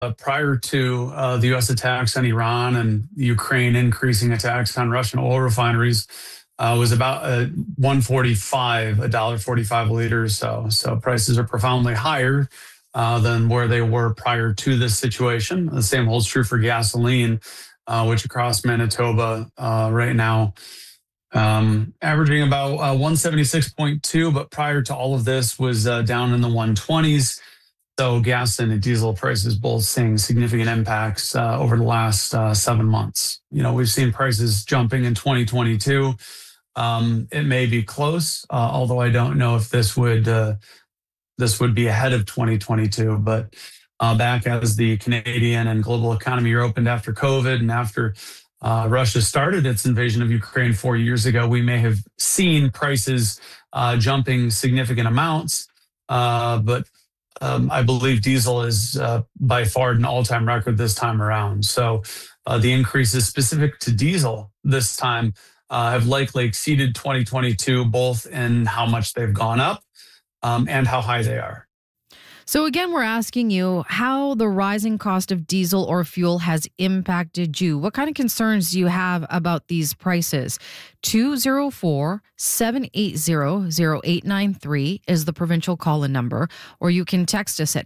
prior to the U.S. attacks on Iran and Ukraine increasing attacks on Russian oil refineries was about 145, $1.45 a liter or so. So prices are profoundly higher than where they were prior to this situation. The same holds true for gasoline, which across Manitoba right now averaging about 176.2, but prior to all of this was down in the 120s. So gas and diesel prices both seeing significant impacts over the last 7 months. We've seen prices jumping in 2022. It may be close, although I don't know if this would be ahead of 2022. But back as the Canadian and global economy reopened after COVID and after Russia started its invasion of Ukraine 4 years ago, we may have seen prices jumping significant amounts. But I believe diesel is by far an all-time record this time around. So the increases specific to diesel this time have likely exceeded 2022, both in how much they've gone up and how high they are. So again, we're asking you how the rising cost of diesel or fuel has impacted you. What kind of concerns do you have about these prices? 204-780-0893 is the provincial call-in number, or you can text us at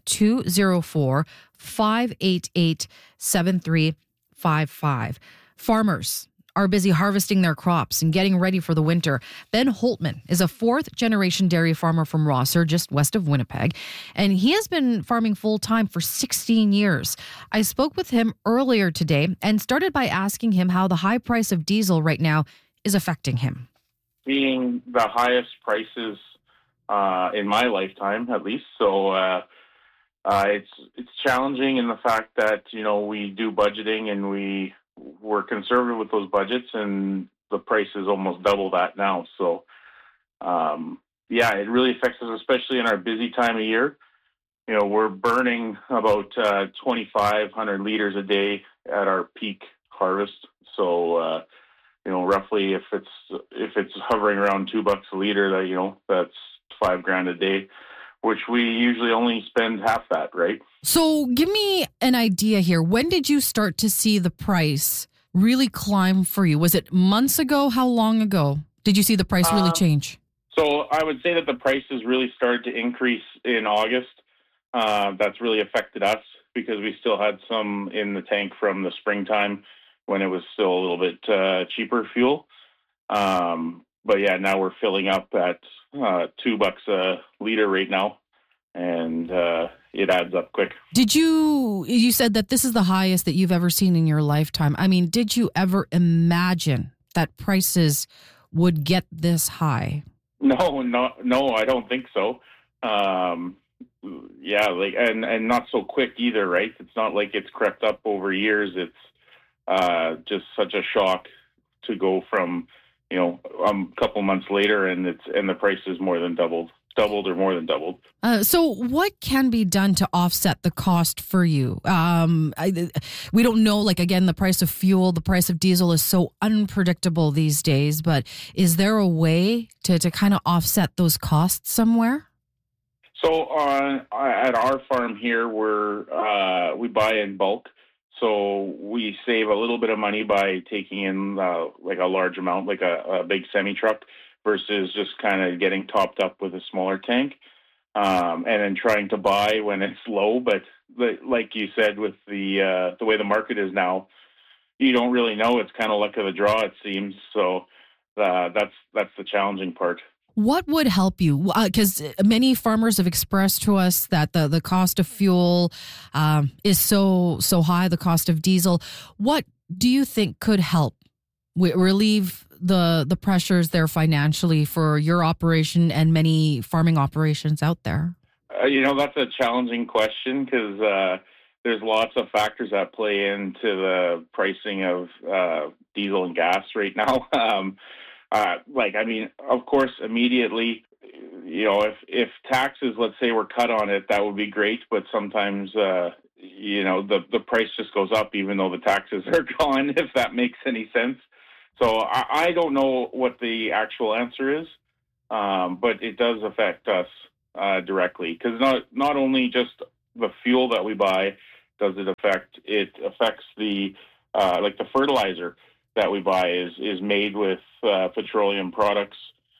204-588-7355. Farmers are busy harvesting their crops and getting ready for the winter. Ben Holtman is a fourth-generation dairy farmer from Rosser, just west of Winnipeg, and he has been farming full-time for 16 years. I spoke with him earlier today and started by asking him how the high price of diesel right now is affecting him. Being the highest prices in my lifetime, at least, so it's challenging in the fact that we do budgeting and we're conservative with those budgets, and the price is almost double that now. So, it really affects us, especially in our busy time of year. We're burning about 2,500 liters a day at our peak harvest. So, roughly if it's hovering around $2 a liter, that's $5,000 a day, which we usually only spend half that, right? So give me an idea here. When did you start to see the price really climb for you? Was it months ago? How long ago did you see the price really change? So I would say that the prices really started to increase in August. That's really affected us because we still had some in the tank from the springtime when it was still a little bit cheaper fuel. But yeah, now we're filling up at $2 a liter right now, and it adds up quick. You said that this is the highest that you've ever seen in your lifetime. I mean, did you ever imagine that prices would get this high? No, I don't think so. And not so quick either, right? It's not like it's crept up over years. It's just such a shock to go from a couple months later and the price is more than doubled or more than doubled. So what can be done to offset the cost for you? We don't know, again, the price of fuel, the price of diesel is so unpredictable these days, but is there a way to kind of offset those costs somewhere? So at our farm here, we buy in bulk. So we save a little bit of money by taking in a large amount, like a big semi-truck, versus just kind of getting topped up with a smaller tank, and then trying to buy when it's low. But like you said, with the way the market is now, you don't really know. It's kind of luck of the draw, it seems. So that's the challenging part. What would help you? Because many farmers have expressed to us that the cost of fuel is so high, the cost of diesel. What do you think could help relieve the pressures there financially for your operation and many farming operations out there? That's a challenging question because there's lots of factors that play into the pricing of diesel and gas right now. Of course, immediately, if taxes, let's say, were cut on it, that would be great. But sometimes, the price just goes up even though the taxes are gone, if that makes any sense. So I don't know what the actual answer is, but it does affect us directly because not only just the fuel that we buy, does it affect? It affects the like the fertilizer that we buy is made with petroleum products.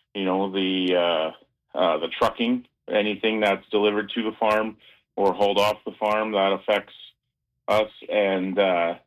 The trucking, anything that's delivered to the farm or hauled off the farm, that affects us. And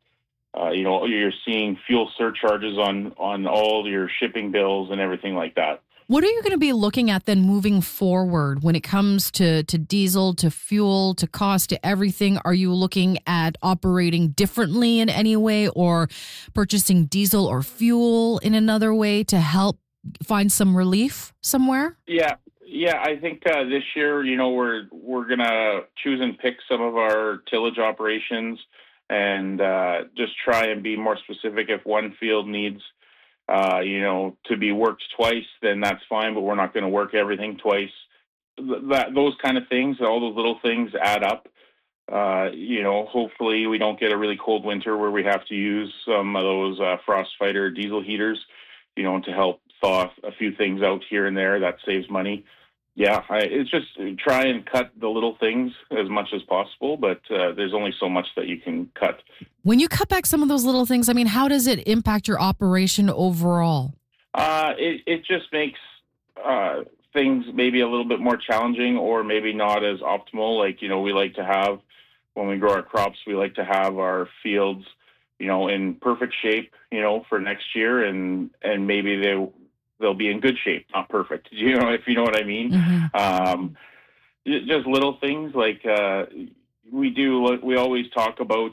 you're seeing fuel surcharges on all your shipping bills and everything like that. What are you going to be looking at then moving forward when it comes to diesel, to fuel, to cost, to everything? Are you looking at operating differently in any way, or purchasing diesel or fuel in another way to help find some relief somewhere? Yeah. I think this year, we're going to choose and pick some of our tillage operations and just try and be more specific. If one field needs to be worked twice, then that's fine, but we're not going to work everything twice. Those kind of things, all those little things add up. Hopefully we don't get a really cold winter where we have to use some of those frost fighter diesel heaters, to help thaw a few things out here and there. That saves money. Yeah, it's just try and cut the little things as much as possible, but there's only so much that you can cut. When you cut back some of those little things, how does it impact your operation overall? It just makes things maybe a little bit more challenging, or maybe not as optimal. Like, we like to have, when we grow our crops, we like to have our fields, in perfect shape, for next year, and maybe they'll be in good shape, not perfect, if you know what I mean. Mm-hmm. Just little things like we always talk about,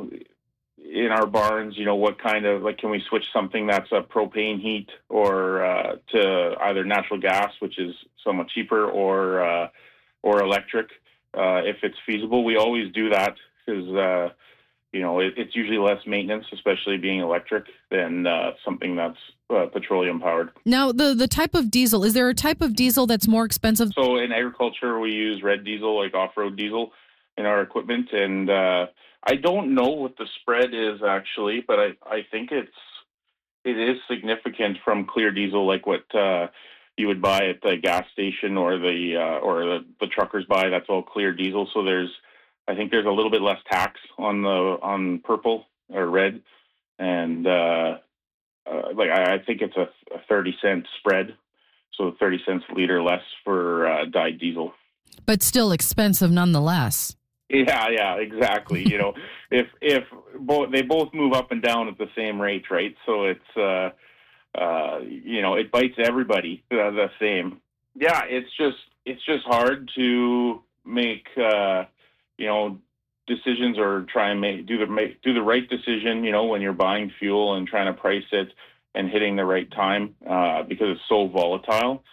in our barns, what kind of, like, can we switch something that's a propane heat or to either natural gas, which is somewhat cheaper, or electric, if it's feasible. We always do that because, it's usually less maintenance, especially being electric, than something that's petroleum powered. Now, the type of diesel, is there a type of diesel that's more expensive? So in agriculture, we use red diesel, like off-road diesel, in our equipment. And I don't know what the spread is actually, but I think it is significant from clear diesel, like what you would buy at the gas station or the truckers buy. That's all clear diesel. So I think there's a little bit less tax on purple or red, and I think it's a 30-cent spread, so 30 cents a liter less for dyed diesel. But still expensive nonetheless. Yeah, exactly. If they both move up and down at the same rate, right? So it's it bites everybody the same. Yeah, it's just hard to make decisions, or try and do the right decision, when you're buying fuel and trying to price it and hitting the right time, because it's so volatile.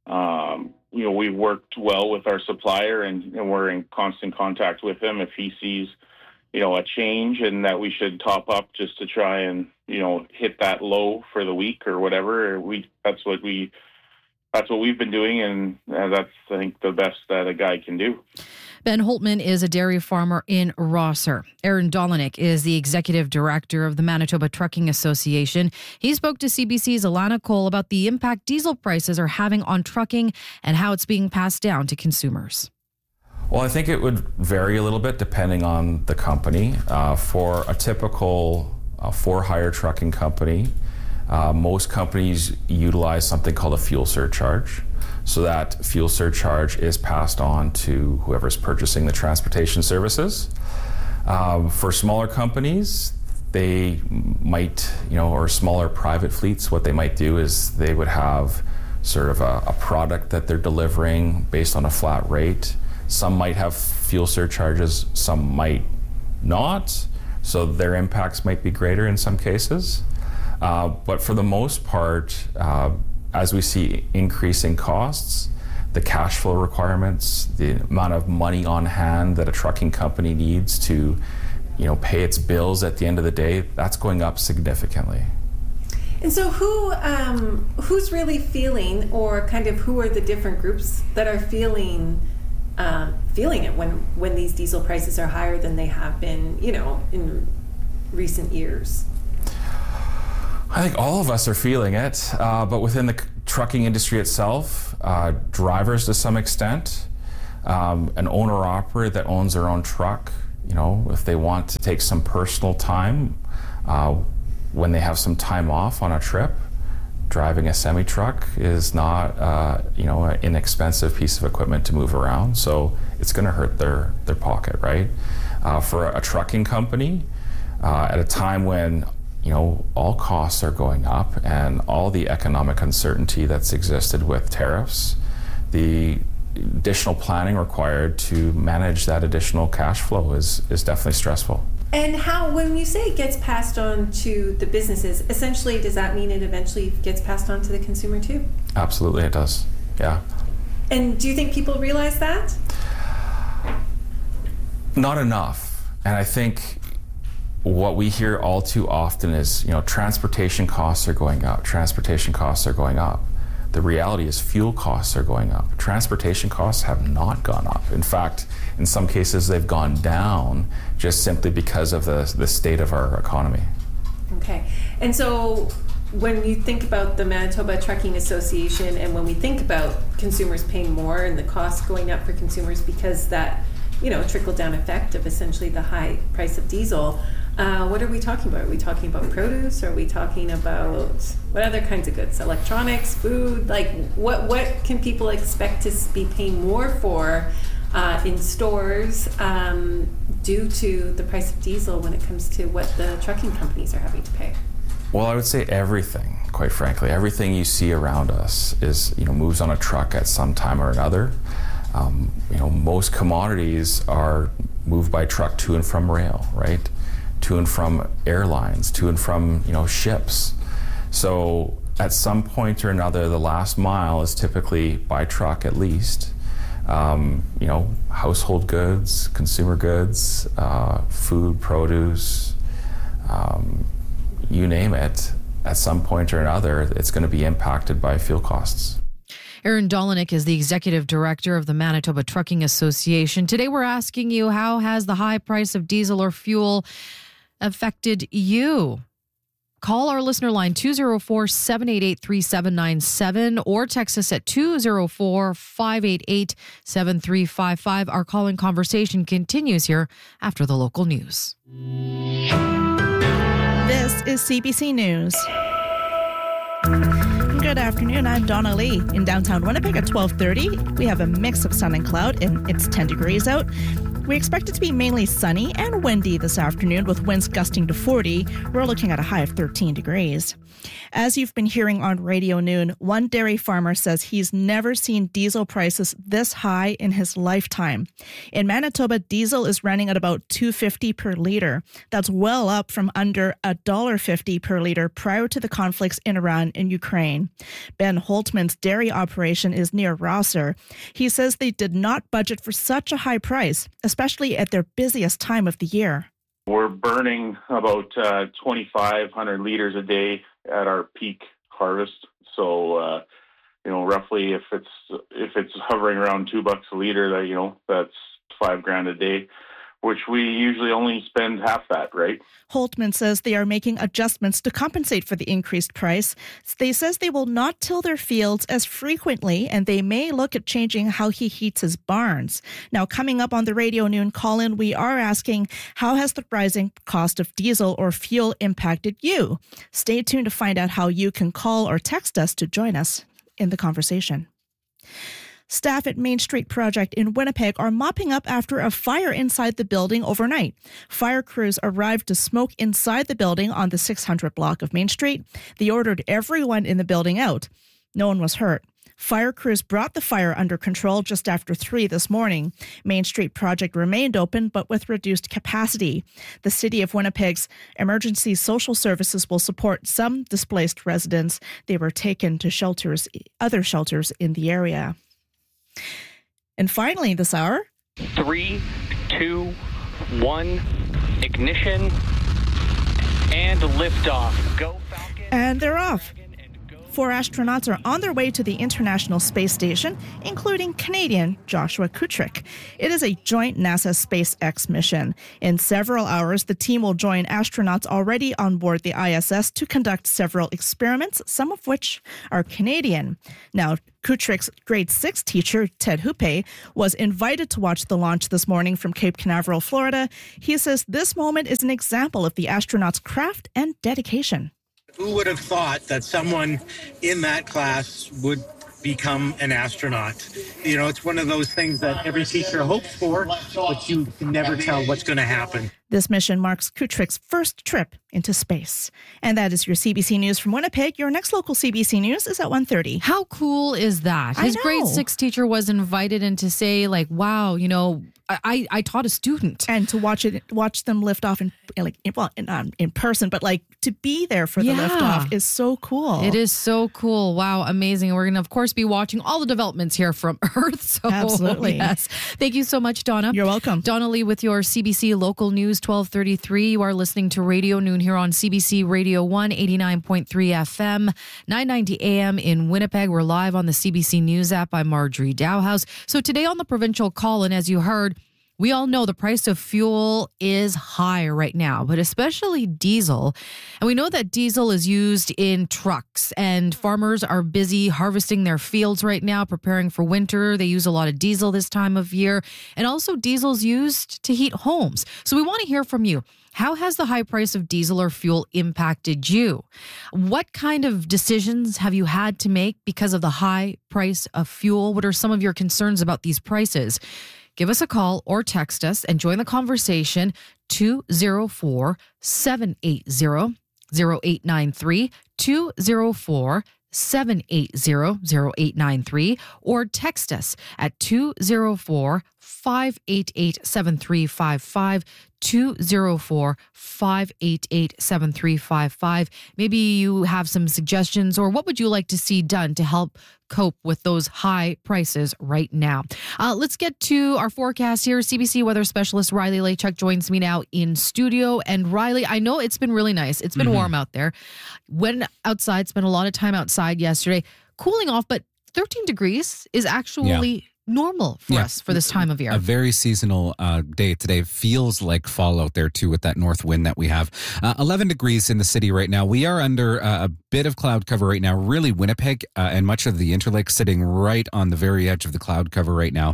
We've worked well with our supplier, and we're in constant contact with him. If he sees, a change and that we should top up just to try and, hit that low for the week or whatever, that's what we've been doing, and that's, I think, the best that a guy can do. Ben Holtman is a dairy farmer in Rosser. Aaron Dolinick is the executive director of the Manitoba Trucking Association. He spoke to CBC's Alana Cole about the impact diesel prices are having on trucking and how it's being passed down to consumers. Well, I think it would vary a little bit depending on the company. For a typical for-hire trucking company, most companies utilize something called a fuel surcharge. So that fuel surcharge is passed on to whoever's purchasing the transportation services. For smaller companies, they might, or smaller private fleets, what they might do is they would have sort of a product that they're delivering based on a flat rate. Some might have fuel surcharges, some might not. So their impacts might be greater in some cases. But for the most part, as we see increasing costs, the cash flow requirements, the amount of money on hand that a trucking company needs to, pay its bills at the end of the day, that's going up significantly. And so who's really feeling, or kind of who are the different groups that are feeling it when these diesel prices are higher than they have been, in recent years? I think all of us are feeling it, but within the trucking industry itself, drivers to some extent, an owner-operator that owns their own truck if they want to take some personal time, when they have some time off on a trip, driving a semi-truck is not, an inexpensive piece of equipment to move around. So it's going to hurt their pocket, right? For a trucking company, at a time when, all costs are going up and all the economic uncertainty that's existed with tariffs, the additional planning required to manage that additional cash flow is definitely stressful. And how, when you say it gets passed on to the businesses, essentially, does that mean it eventually gets passed on to the consumer too? Absolutely, it does. Yeah. And do you think people realize that? Not enough. And I think what we hear all too often is, transportation costs are going up. Transportation costs are going up. The reality is fuel costs are going up. Transportation costs have not gone up. In fact, in some cases, they've gone down just simply because of the state of our economy. Okay. And so when you think about the Manitoba Trucking Association and when we think about consumers paying more and the costs going up for consumers because that, trickle-down effect of essentially the high price of diesel, what are we talking about? Are we talking about produce? Are we talking about what other kinds of goods? Electronics, food? Like what can people expect to be paying more for in stores due to the price of diesel when it comes to what the trucking companies are having to pay? Well, I would say everything, quite frankly. Everything you see around us is, moves on a truck at some time or another. Most commodities are moved by truck to and from rail, right? To and from airlines, to and from, ships. So at some point or another, the last mile is typically by truck at least. Household goods, consumer goods, food, produce, you name it, at some point or another, it's going to be impacted by fuel costs. Aaron Dolinick is the executive director of the Manitoba Trucking Association. Today we're asking you, how has the high price of diesel or fuel affected you? Call our listener line 204-788-3797 or text us at 204-588-7355. Our call-in conversation continues here after the local news. This is CBC News. Good afternoon, I'm Donna Lee. In downtown Winnipeg at 12:30, we have a mix of sun and cloud, and it's 10 degrees out. We expect it to be mainly sunny and windy this afternoon with winds gusting to 40. We're looking at a high of 13 degrees. As you've been hearing on Radio Noon, one dairy farmer says he's never seen diesel prices this high in his lifetime. In Manitoba, diesel is running at about $2.50 per litre. That's well up from under $1.50 per litre prior to the conflicts in Iran and Ukraine. Ben Holtman's dairy operation is near Rosser. He says they did not budget for such a high price, especially at their busiest time of the year. We're burning about 2,500 liters a day at our peak harvest. So, roughly if it's hovering around $2 a liter, that's $5,000 a day, which we usually only spend half that, right? Holtman says they are making adjustments to compensate for the increased price. They says they will not till their fields as frequently, and they may look at changing how he heats his barns. Now, coming up on the Radio Noon call-in, we are asking, how has the rising cost of diesel or fuel impacted you? Stay tuned to find out how you can call or text us to join us in the conversation. Staff at Main Street Project in Winnipeg are mopping up after a fire inside the building overnight. Fire crews arrived to smoke inside the building on the 600 block of Main Street. They ordered everyone in the building out. No one was hurt. Fire crews brought the fire under control just after 3 this morning. Main Street Project remained open, but with reduced capacity. The City of Winnipeg's Emergency Social Services will support some displaced residents. They were taken to other shelters in the area. And finally this hour, 3, 2, 1, ignition, and liftoff. Go Falcon. And they're off. 4 astronauts are on their way to the International Space Station, including Canadian Joshua Kutrick. It is a joint NASA SpaceX mission. In several hours, the team will join astronauts already on board the ISS to conduct several experiments, some of which are Canadian. Now, Kutrick's grade 6 teacher, Ted Hupe, was invited to watch the launch this morning from Cape Canaveral, Florida. He says this moment is an example of the astronauts' craft and dedication. Who would have thought that someone in that class would become an astronaut? You know, it's one of those things that every teacher hopes for, but you can never tell what's going to happen. This mission marks Kutrick's first trip into space. And that is your CBC News from Winnipeg. Your next local CBC News is at 1:30. How cool is that? His grade 6 teacher was invited in to say, like, wow, you know, I taught a student. And to watch them lift off in person, but like to be there for the liftoff is so cool. It is so cool. Wow, amazing. We're going to, of course, be watching all the developments here from Earth. So, absolutely. Yes. Thank you so much, Donna. You're welcome. Donna Lee with your CBC Local News 1233. You are listening to Radio Noon here on CBC Radio 1, 89.3 FM, 990 AM in Winnipeg. We're live on the CBC News app. I'm Marjorie Dowhouse. So today on the provincial call-in, as you heard, we all know the price of fuel is high right now, but especially diesel. And we know that diesel is used in trucks, and farmers are busy harvesting their fields right now, preparing for winter. They use a lot of diesel this time of year, and also diesel's used to heat homes. So we want to hear from you. How has the high price of diesel or fuel impacted you? What kind of decisions have you had to make because of the high price of fuel? What are some of your concerns about these prices? Give us a call or text us and join the conversation. 204-780-0893, 204-780-0893, or text us at 204-588-7355, 204-588-7355. Maybe you have some suggestions, or what would you like to see done to help cope with those high prices right now? Let's get to our forecast here. CBC weather specialist Riley Lachuk joins me now in studio. And Riley, I know it's been really nice. It's been warm out there. Went outside, spent a lot of time outside yesterday, cooling off, but 13 degrees is actually normal for us for this time of year. A very seasonal day today. Feels like fall out there too with that north wind that we have. 11 degrees in the city right now. We are under a bit of cloud cover right now. Really Winnipeg and much of the Interlake sitting right on the very edge of the cloud cover right now.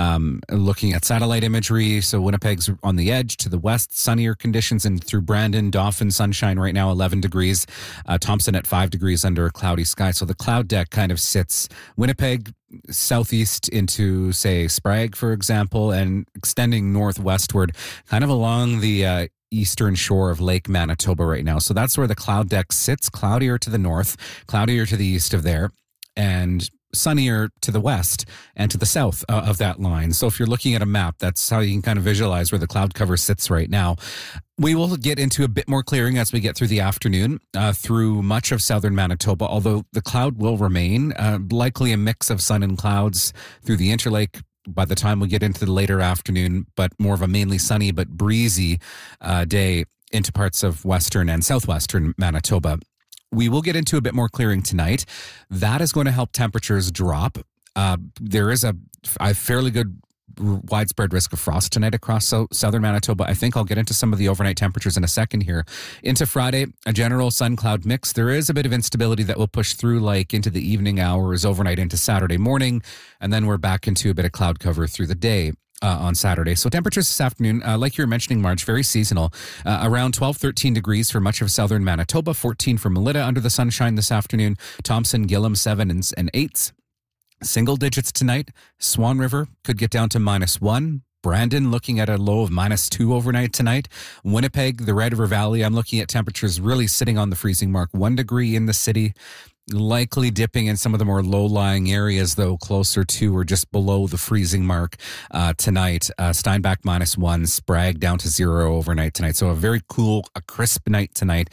Looking at satellite imagery. So Winnipeg's on the edge to the west, sunnier conditions, and through Brandon, Dauphin, sunshine right now, 11 degrees. Thompson at 5 degrees under a cloudy sky. So the cloud deck kind of sits Winnipeg southeast into, say, Sprague, for example, and extending northwestward, kind of along the eastern shore of Lake Manitoba right now. So that's where the cloud deck sits, cloudier to the north, cloudier to the east of there, and sunnier to the west and to the south of that line. So if you're looking at a map, that's how you can kind of visualize where the cloud cover sits right now. We will get into a bit more clearing as we get through the afternoon through much of southern Manitoba, although the cloud will remain, likely a mix of sun and clouds through the Interlake by the time we get into the later afternoon, but more of a mainly sunny but breezy day into parts of western and southwestern Manitoba. We will get into a bit more clearing tonight. That is going to help temperatures drop. There is a fairly good widespread risk of frost tonight across southern Manitoba. I think I'll get into some of the overnight temperatures in a second here. Into Friday, a general sun-cloud mix. There is a bit of instability that will push through like into the evening hours, overnight into Saturday morning, and then we're back into a bit of cloud cover through the day. On Saturday. So temperatures this afternoon, like you were mentioning, Marge, very seasonal. Around 12, 13 degrees for much of southern Manitoba, 14 for Melita under the sunshine this afternoon. Thompson, Gillam, 7 and 8s. Single digits tonight. Swan River could get down to -1. Brandon looking at a low of -2 overnight tonight. Winnipeg, the Red River Valley, I'm looking at temperatures really sitting on the freezing mark. 1 degree in the city. Likely dipping in some of the more low-lying areas, though, closer to or just below the freezing mark tonight. Steinbach -1, Sprague down to 0 overnight tonight. So a very cool, a crisp night tonight.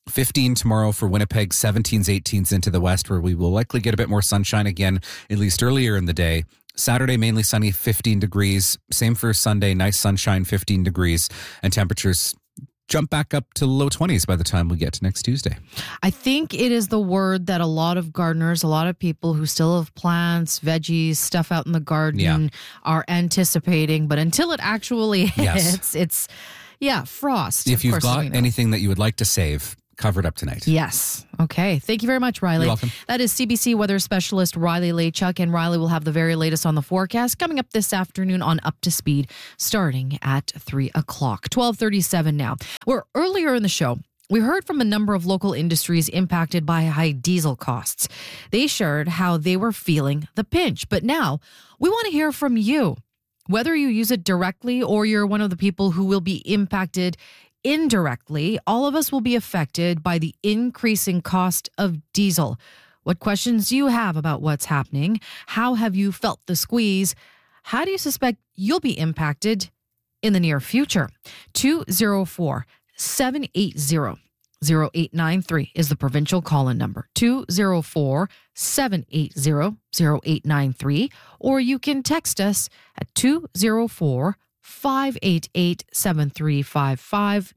15 tomorrow for Winnipeg, 17s, 18s into the west, where we will likely get a bit more sunshine again, at least earlier in the day. Saturday, mainly sunny, 15 degrees. Same for Sunday, nice sunshine, 15 degrees. And temperatures jump back up to low 20s by the time we get to next Tuesday. I think it is the word that a lot of gardeners, a lot of people who still have plants, veggies, stuff out in the garden are anticipating. But until it actually hits, it's frost. If you've got anything that you would like to save, cover it up tonight. Yes. Okay. Thank you very much, Riley. You're welcome. That is CBC weather specialist Riley Lachuk, and Riley will have the very latest on the forecast coming up this afternoon on Up to Speed starting at 3 o'clock. 12:37 now. We're earlier in the show. We heard from a number of local industries impacted by high diesel costs. They shared how they were feeling the pinch. But now we want to hear from you. Whether you use it directly or you're one of the people who will be impacted indirectly, all of us will be affected by the increasing cost of diesel. What questions do you have about what's happening? How have you felt the squeeze? How do you suspect you'll be impacted in the near future? 204-780-0893 is the provincial call-in number. 204-780-0893, or you can text us at 204-588-7355,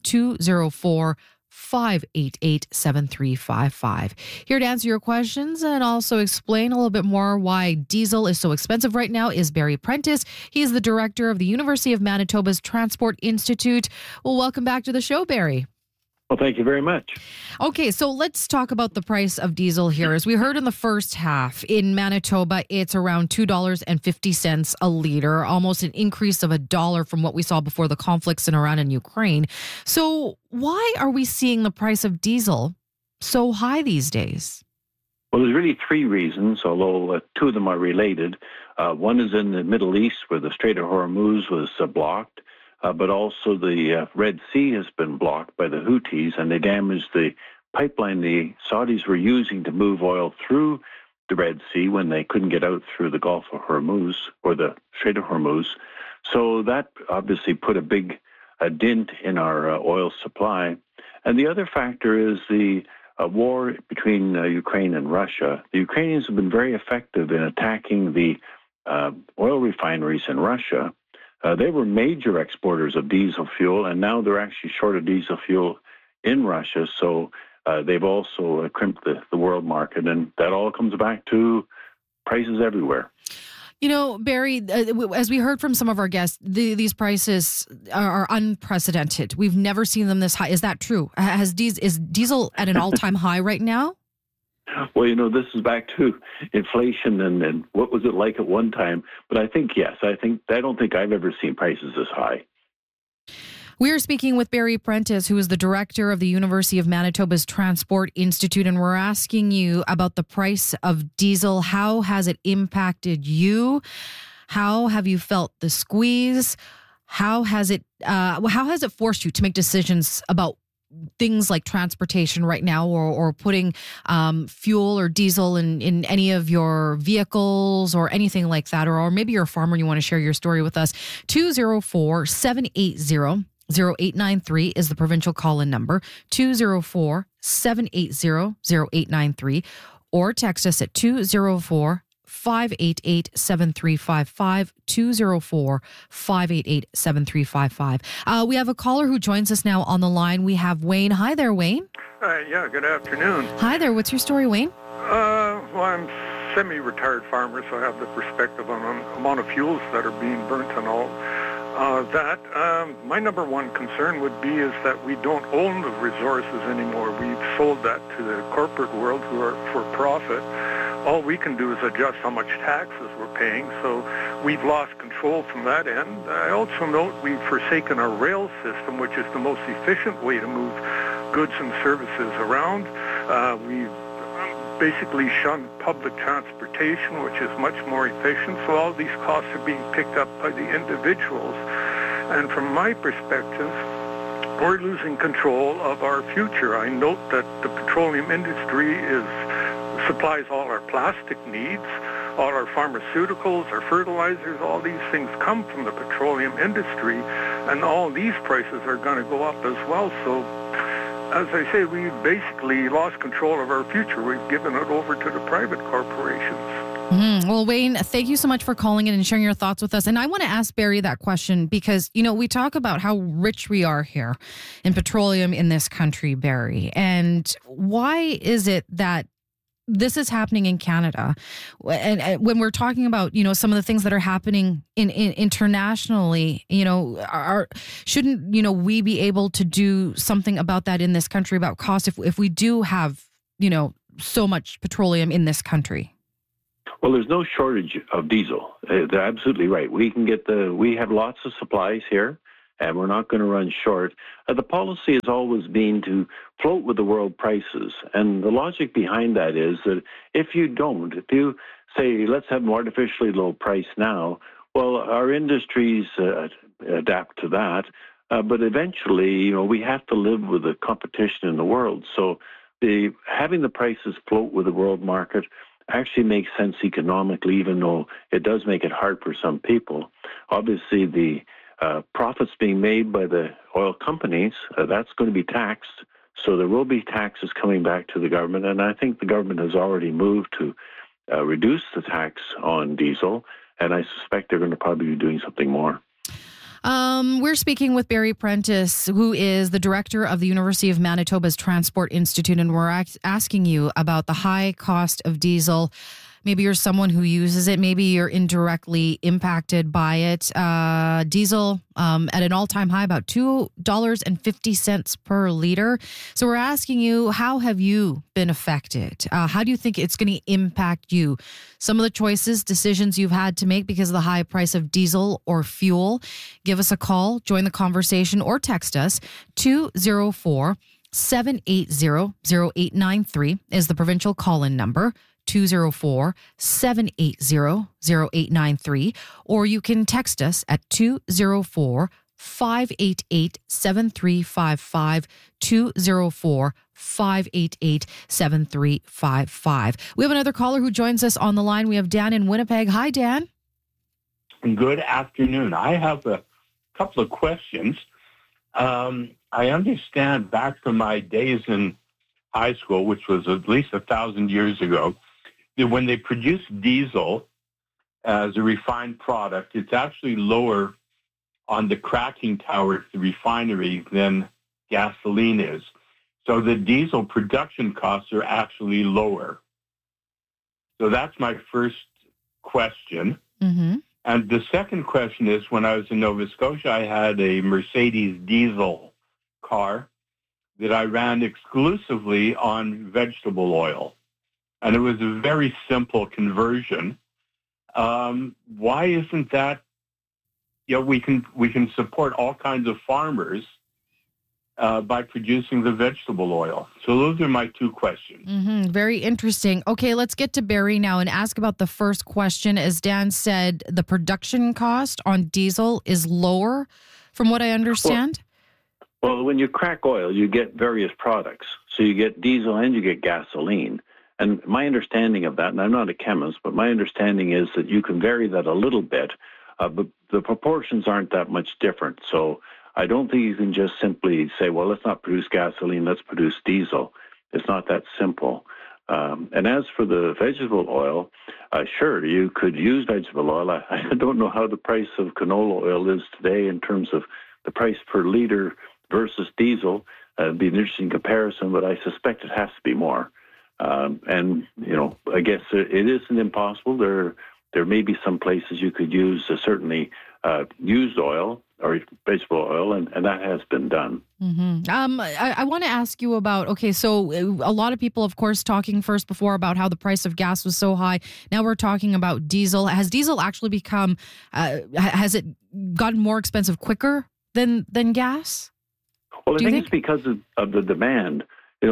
204-588-7355. Here to answer your questions and also explain a little bit more why diesel is so expensive right now is Barry Prentice. He is the director of the University of Manitoba's Transport Institute. Well, welcome back to the show, Barry. Well, thank you very much. Okay, so let's talk about the price of diesel here. As we heard in the first half, in Manitoba, it's around $2.50 a liter, almost an increase of $1 from what we saw before the conflicts in Iran and Ukraine. So why are we seeing the price of diesel so high these days? Well, there's really three reasons, although two of them are related. One is in the Middle East, where the Strait of Hormuz was blocked. But also the Red Sea has been blocked by the Houthis, and they damaged the pipeline the Saudis were using to move oil through the Red Sea when they couldn't get out through the Gulf of Hormuz or the Strait of Hormuz. So that obviously put a big dent in our oil supply. And the other factor is the war between Ukraine and Russia. The Ukrainians have been very effective in attacking the oil refineries in Russia. They were major exporters of diesel fuel, and now they're actually short of diesel fuel in Russia. So they've also crimped the world market, and that all comes back to prices everywhere. You know, Barry, as we heard from some of our guests, these prices are unprecedented. We've never seen them this high. Is that true? Is diesel at an all-time high right now? Well, you know, this is back to inflation and what was it like at one time. But I think, yes, I don't think I've ever seen prices this high. We are speaking with Barry Prentice, who is the director of the University of Manitoba's Transport Institute, and we're asking you about the price of diesel. How has it impacted you? How have you felt the squeeze? How has it forced you to make decisions about things like transportation right now, or putting fuel or diesel in any of your vehicles or anything like that, or maybe you're a farmer and you want to share your story with us? 204-780-0893 is the provincial call-in number, 204-780-0893, or text us at 204-588-7355, 204-588-7355. We have a caller who joins us now on the line. We have Wayne. Hi there, Wayne. Yeah, good afternoon. Hi there. What's your story, Wayne? Well, I'm a semi-retired farmer, so I have the perspective on the amount of fuels that are being burnt and all that. My number one concern would be is that we don't own the resources anymore. We've sold that to the corporate world who are for profit. All we can do is adjust how much taxes we're paying, so we've lost control from that end. I also note we've forsaken our rail system, which is the most efficient way to move goods and services around. We've basically shunned public transportation, which is much more efficient, so all these costs are being picked up by the individuals. And from my perspective, we're losing control of our future. I note that the petroleum industry supplies all our plastic needs, all our pharmaceuticals, our fertilizers, all these things come from the petroleum industry, and all these prices are going to go up as well. So, as I say, we've basically lost control of our future. We've given it over to the private corporations. Well, Wayne, thank you so much for calling in and sharing your thoughts with us. And I want to ask Barry that question because, we talk about how rich we are here in petroleum in this country, Barry. And why is it that this is happening in Canada? And when we're talking about, some of the things that are happening internationally, shouldn't, we be able to do something about that in this country about cost if we do have, so much petroleum in this country? Well, there's no shortage of diesel. They're absolutely right. We have lots of supplies here, and we're not going to run short. The policy has always been to float with the world prices. And the logic behind that is that if you say, let's have an artificially low price now, well, our industries adapt to that. But eventually, we have to live with the competition in the world. So having the prices float with the world market actually makes sense economically, even though it does make it hard for some people. Obviously, the profits being made by the oil companies, that's going to be taxed. So there will be taxes coming back to the government. And I think the government has already moved to reduce the tax on diesel. And I suspect they're going to probably be doing something more. We're speaking with Barry Prentice, who is the director of the University of Manitoba's Transport Institute, and we're asking you about the high cost of diesel. Maybe you're someone who uses it. Maybe you're indirectly impacted by it. Diesel at an all-time high, about $2.50 per liter. So we're asking you, how have you been affected? How do you think it's going to impact you? Some of the decisions you've had to make because of the high price of diesel or fuel. Give us a call, join the conversation, or text us. 204-780-0893 is the provincial call-in number. 204-780-0893, or you can text us at 204-588-7355, 204-588-7355. We have another caller who joins us on the line. We have Dan in Winnipeg. Hi, Dan. Good afternoon. I have a couple of questions. I understand back from my days in high school, which was at least 1,000 years ago, that when they produce diesel as a refined product, it's actually lower on the cracking tower at the refinery than gasoline is. So the diesel production costs are actually lower. So that's my first question. Mm-hmm. And the second question is, when I was in Nova Scotia, I had a Mercedes diesel car that I ran exclusively on vegetable oil. And it was a very simple conversion. Why isn't that? We can support all kinds of farmers by producing the vegetable oil. So those are my two questions. Mm-hmm. Very interesting. Okay, let's get to Barry now and ask about the first question. As Dan said, the production cost on diesel is lower, from what I understand. Well, when you crack oil, you get various products. So you get diesel and you get gasoline. And my understanding of that, and I'm not a chemist, but my understanding is that you can vary that a little bit, but the proportions aren't that much different. So I don't think you can just simply say, well, let's not produce gasoline, let's produce diesel. It's not that simple. And as for the vegetable oil, sure, you could use vegetable oil. I don't know how the price of canola oil is today in terms of the price per liter versus diesel. It'd be an interesting comparison, but I suspect it has to be more. And, I guess it isn't impossible. There may be some places you could use certainly used oil or vegetable oil, and that has been done. Mm-hmm. I want to ask you about, so a lot of people, of course, talking first before about how the price of gas was so high. Now we're talking about diesel. Has diesel actually become, has it gotten more expensive quicker than gas? Well, I think it's because of the demand.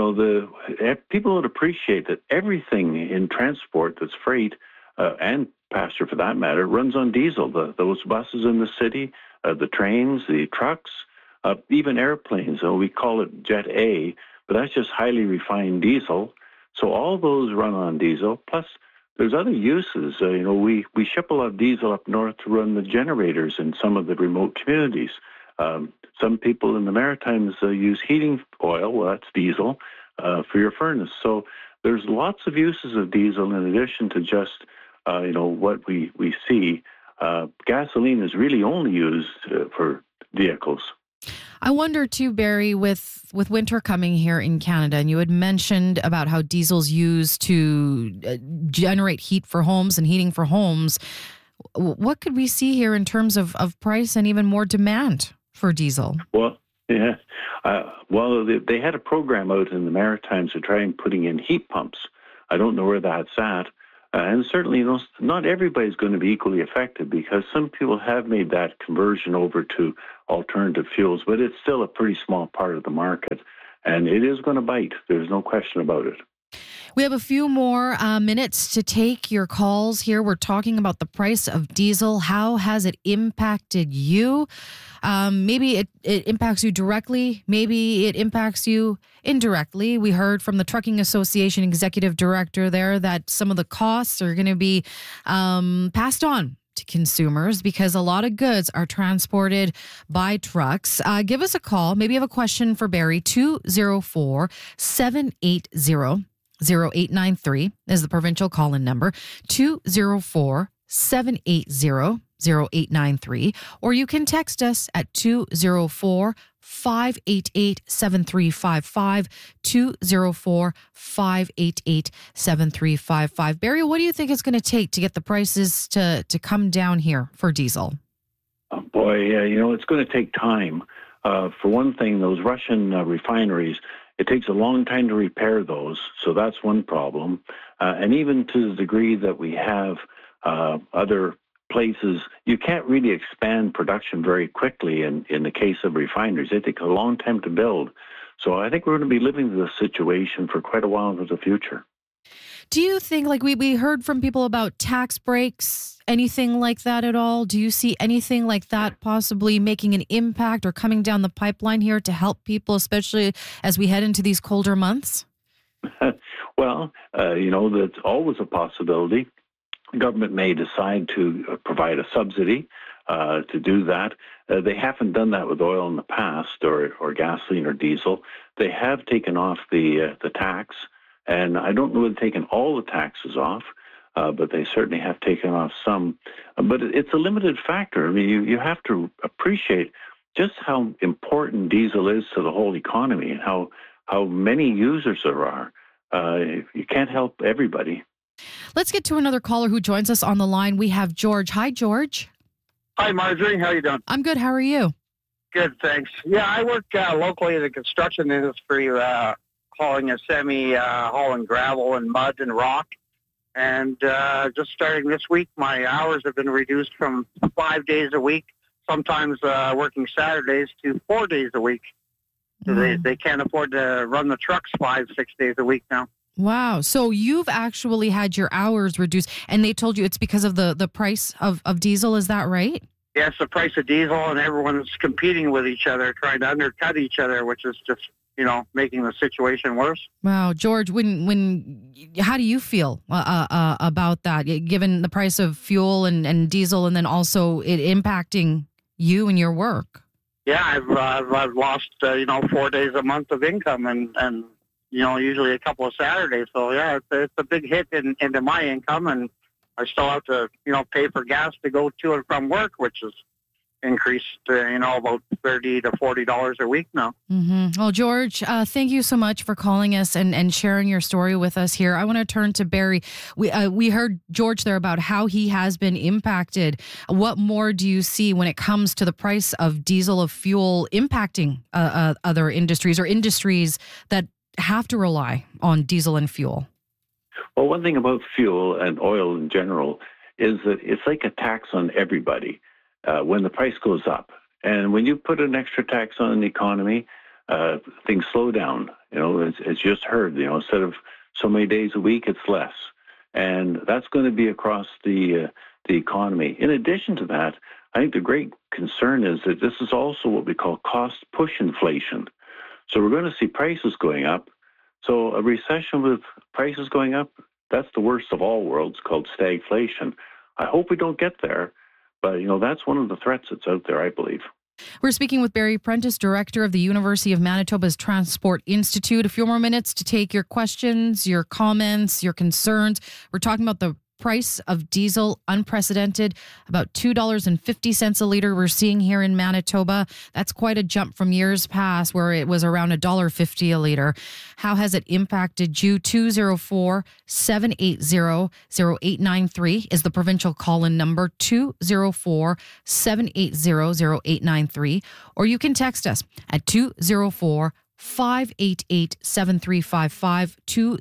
People would appreciate that everything in transport that's freight and passenger for that matter runs on diesel. Those buses in the city, the trains, the trucks, even airplanes. We call it Jet A, but that's just highly refined diesel. So all those run on diesel. Plus, there's other uses. We ship a lot of diesel up north to run the generators in some of the remote communities. Some people in the Maritimes use heating oil, well, that's diesel, for your furnace. So there's lots of uses of diesel in addition to just what we see, gasoline is really only used for vehicles. I wonder too, Barry, with winter coming here in Canada, and you had mentioned about how diesel's used to generate heat for homes and heating for homes. What could we see here in terms of price and even more demand for diesel? Well, yeah. They had a program out in the Maritimes to try and putting in heat pumps. I don't know where that's at. And certainly, not everybody's going to be equally affected because some people have made that conversion over to alternative fuels, but it's still a pretty small part of the market. And it is going to bite. There's no question about it. We have a few more minutes to take your calls here. We're talking about the price of diesel. How has it impacted you? Maybe it impacts you directly. Maybe it impacts you indirectly. We heard from the Trucking Association executive director there that some of the costs are going to be passed on to consumers because a lot of goods are transported by trucks. Give us a call. Maybe you have a question for Barry. 204-780-0893 is the provincial call-in number. 204-780-0893. Or you can text us at 204-588-7355, 204-588-7355. Barry, what do you think it's going to take to get the prices to come down here for diesel? Oh boy, it's going to take time. For one thing, those Russian refineries, it takes a long time to repair those, so that's one problem. And even to the degree that we have other places, you can't really expand production very quickly in the case of refineries. They take a long time to build. So I think we're going to be living in this situation for quite a while into the future. Do you think, like we heard from people about tax breaks, anything like that at all? Do you see anything like that possibly making an impact or coming down the pipeline here to help people, especially as we head into these colder months? Well, that's always a possibility. The government may decide to provide a subsidy to do that. They haven't done that with oil in the past or gasoline or diesel. They have taken off the tax. And I don't know if they've taken all the taxes off, but they certainly have taken off some. But it's a limited factor. I mean, you have to appreciate just how important diesel is to the whole economy and how many users there are. You can't help everybody. Let's get to another caller who joins us on the line. We have George. Hi, George. Hi, Marjorie. How you doing? I'm good. How are you? Good, thanks. Yeah, I work locally in the construction industry, hauling a hauling gravel and mud and rock. And just starting this week, my hours have been reduced from 5 days a week, sometimes working Saturdays, to 4 days a week. So they can't afford to run the trucks 5-6 days a week now. Wow. So you've actually had your hours reduced, and they told you it's because of the price of diesel. Is that right? Yes, the price of diesel, and everyone's competing with each other, trying to undercut each other, which is just making the situation worse. Wow, George, how do you feel about that, given the price of fuel and diesel, and then also it impacting you and your work? Yeah, I've lost 4 days a month of income, and usually a couple of Saturdays. So yeah, it's a big hit into my income, and I still have to pay for gas to go to and from work, which is increased about $30 to $40 a week now. Mm-hmm. Well, George, thank you so much for calling us and sharing your story with us here. I want to turn to Barry. We heard George there about how he has been impacted. What more do you see when it comes to the price of diesel, of fuel, impacting other industries or industries that have to rely on diesel and fuel? Well, one thing about fuel and oil in general is that it's like a tax on everybody. When the price goes up. And when you put an extra tax on the economy, things slow down. It's just heard, instead of so many days a week, it's less. And that's going to be across the economy. In addition to that, I think the great concern is that this is also what we call cost push inflation. So we're going to see prices going up. So a recession with prices going up, that's the worst of all worlds, called stagflation. I hope we don't get there. But, that's one of the threats that's out there, I believe. We're speaking with Barry Prentice, director of the University of Manitoba's Transport Institute. A few more minutes to take your questions, your comments, your concerns. We're talking about the price of diesel, unprecedented, about $2.50 a liter we're seeing here in Manitoba. That's quite a jump from years past where it was around $1.50 a liter. How has it impacted you? 204-780-0893 is the provincial call-in number, 204-780-0893. Or you can text us at 204-588-7355,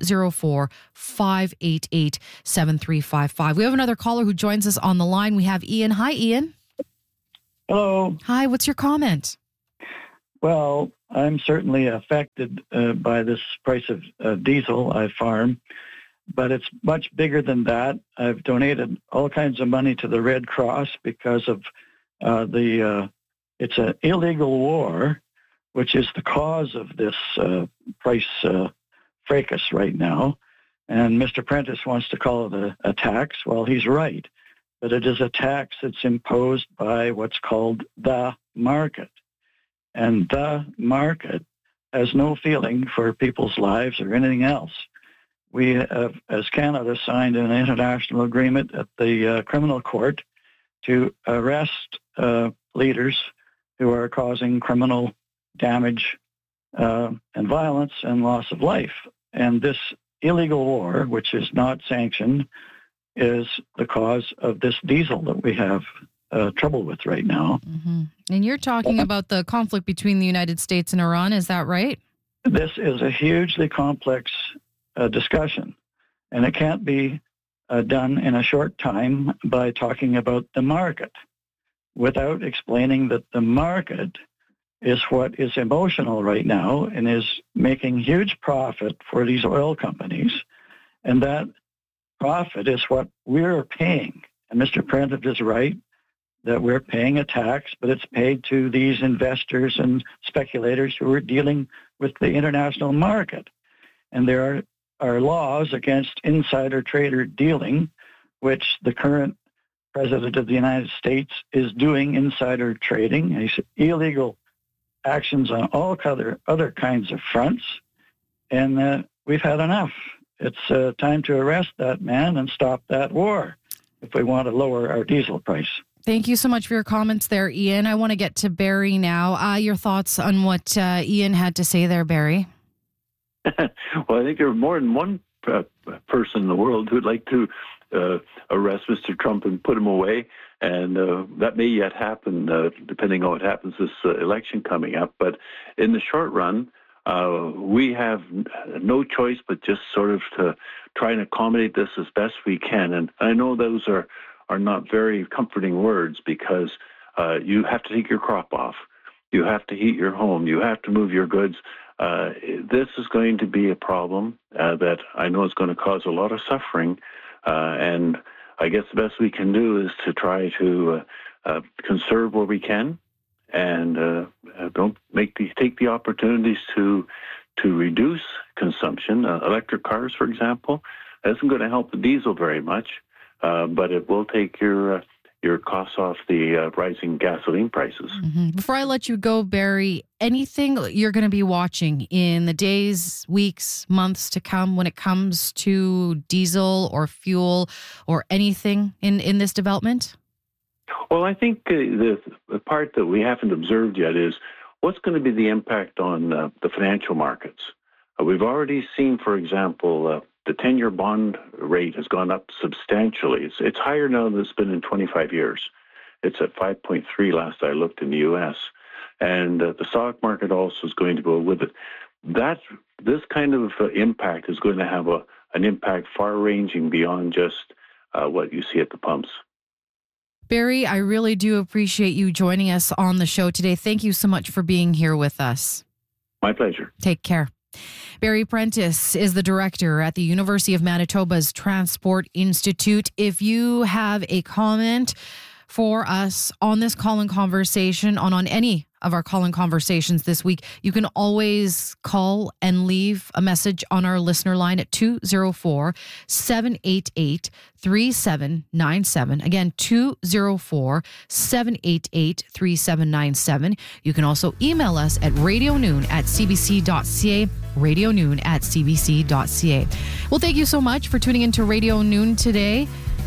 204-588-7355. We have another caller who joins us on the line. We have Ian. Hi, Ian. Hello. Hi, what's your comment? Well, I'm certainly affected by this price of diesel I farm, but it's much bigger than that. I've donated all kinds of money to the Red Cross because of it's an illegal war, which is the cause of this price fracas right now. And Mr. Prentice wants to call it a tax. Well, he's right. But it is a tax that's imposed by what's called the market. And the market has no feeling for people's lives or anything else. We have, as Canada, signed an international agreement at the criminal court to arrest leaders who are causing criminal damage and violence and loss of life. And this illegal war, which is not sanctioned, is the cause of this diesel that we have trouble with right now. Mm-hmm. And you're talking about the conflict between the United States and Iran, is that right? This is a hugely complex discussion, and it can't be done in a short time by talking about the market without explaining that the market is what is emotional right now and is making huge profit for these oil companies, and that profit is what we're paying. And Mr. Prentice is right that we're paying a tax, but it's paid to these investors and speculators who are dealing with the international market. And there are laws against insider trader dealing, which the current president of the United States is doing insider trading. He's illegal actions on all other kinds of fronts, and we've had enough. It's time to arrest that man and stop that war if we want to lower our diesel price. Thank you so much for your comments there, Ian. I want to get to Barry now. Your thoughts on what Ian had to say there, Barry? Well, I think there are more than one person in the world who'd like to arrest Mr. Trump and put him away. And that may yet happen, depending on what happens this election coming up. But in the short run, we have no choice but just sort of to try and accommodate this as best we can. And I know those are not very comforting words, because you have to take your crop off. You have to heat your home. You have to move your goods. This is going to be a problem that I know is going to cause a lot of suffering. And I guess the best we can do is to try to conserve where we can, and don't take the opportunities to reduce consumption. Electric cars, for example, isn't going to help the diesel very much, but it will take your costs off the rising gasoline prices. Mm-hmm. Before I let you go, Barry, anything you're going to be watching in the days, weeks, months to come when it comes to diesel or fuel or anything in this development? Well, I think the part that we haven't observed yet is what's going to be the impact on the financial markets. We've already seen, for example, the 10-year bond rate has gone up substantially. It's higher now than it's been in 25 years. It's at 5.3 last I looked in the U.S. And the stock market also is going to go with it. This kind of impact is going to have an impact far-ranging beyond just what you see at the pumps. Barry, I really do appreciate you joining us on the show today. Thank you so much for being here with us. My pleasure. Take care. Barry Prentice is the director at the University of Manitoba's Transport Institute. If you have a comment for us on this call-in conversation, on any of our call-in conversations this week, you can always call and leave a message on our listener line at 204-788-3797. Again, 204-788-3797. You can also email us at radionoon@cbc.ca, radionoon@cbc.ca. Well, thank you so much for tuning into Radio Noon today.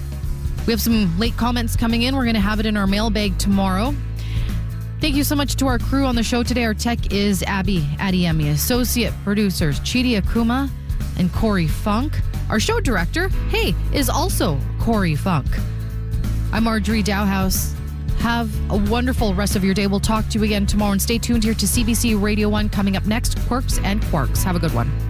We have some late comments coming in. We're going to have it in our mailbag tomorrow. Thank you so much to our crew on the show today. Our tech is Abby Adiemi. Associate producers Chidi Akuma and Corey Funk. Our show director, is also Corey Funk. I'm Marjorie Dowhouse. Have a wonderful rest of your day. We'll talk to you again tomorrow. And stay tuned here to CBC Radio 1. Coming up next, Quirks and Quarks. Have a good one.